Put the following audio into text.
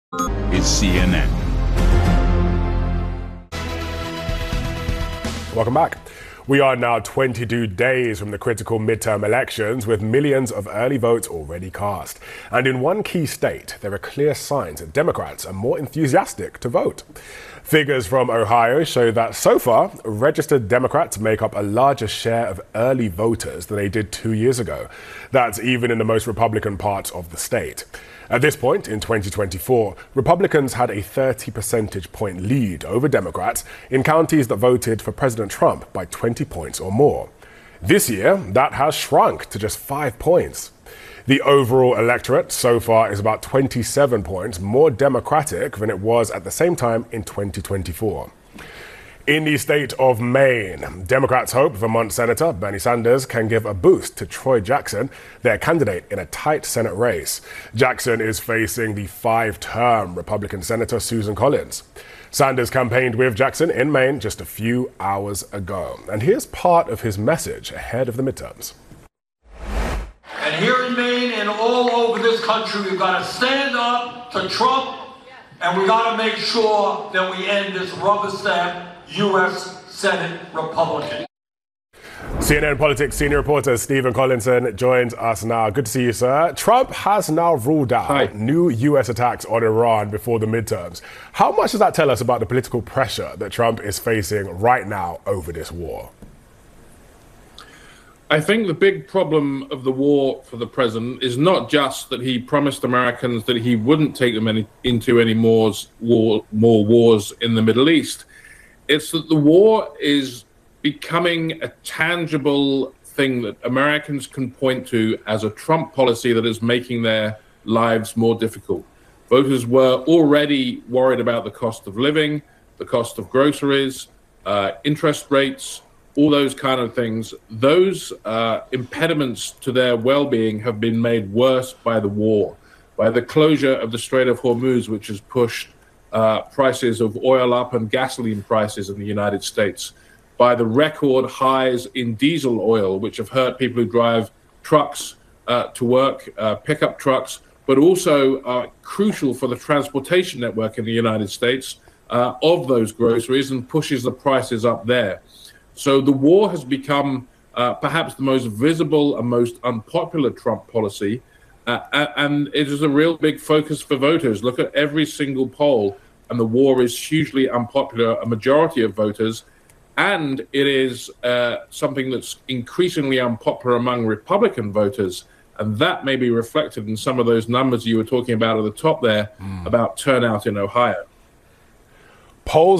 is CNN. Welcome back. We are now 22 days from the critical midterm elections, with millions of early votes already cast. And in one key state, there are clear signs that Democrats are more enthusiastic to vote. Figures from Ohio show that so far, registered Democrats make up a larger share of early voters than they did 2 years ago. That's even in the most Republican parts of the state. At this point in 2024, Republicans had a 30 percentage point lead over Democrats in counties that voted for President Trump by 20 points or more. This year, that has shrunk to just 5 points. The overall electorate so far is about 27 points more Democratic than it was at the same time in 2024. In the state of Maine, Democrats hope Vermont Senator Bernie Sanders can give a boost to Troy Jackson, their candidate in a tight Senate race. Jackson is facing the 5-term Republican Senator Susan Collins. Sanders campaigned with Jackson in Maine just a few hours ago. And here's part of his message ahead of the midterms. And here in Maine and all over this country, we've got to stand up to Trump, and we got to make sure that we end this rubber stamp U.S. Senate Republican. CNN Politics senior reporter Stephen Collinson joins us now. Good to see you, sir. Trump has now ruled out new U.S. attacks on Iran before the midterms. How much does that tell us about the political pressure that Trump is facing right now over this war? I think the big problem of the war for the president is not just that he promised Americans that he wouldn't take them into any more wars in the Middle East. It's that the war is becoming a tangible thing that Americans can point to as a Trump policy that is making their lives more difficult. Voters were already worried about the cost of living, the cost of groceries, interest rates, all those kind of things. Those impediments to their well-being have been made worse by the war, by the closure of the Strait of Hormuz, which has pushed prices of oil up and gasoline prices in the United States, by the record highs in diesel oil, which have hurt people who drive trucks to work, pickup trucks, but also are crucial for the transportation network in the United States of those groceries and pushes the prices up there. So the war has become perhaps the most visible and most unpopular Trump policy. And it is a real big focus for voters. Look at every single poll, and the war is hugely unpopular, a majority of voters. And it is something that's increasingly unpopular among Republican voters. And that may be reflected in some of those numbers you were talking about at the top there about turnout in Ohio. Polls